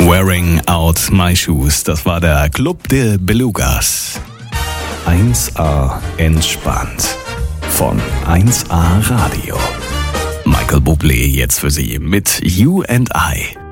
Wearing Out My Shoes, das war der Club de Belugas. 1A entspannt von 1A Radio. Michael Bublé jetzt für Sie mit You and I.